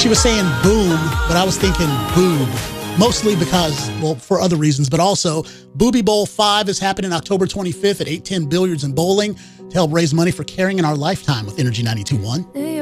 She was saying boom, but I was thinking boob. Mostly because, well, for other reasons, but also Booby Bowl 5 is happening October 25th at 810 Billiards and Bowling to help raise money for caring in our lifetime with Energy 92.1.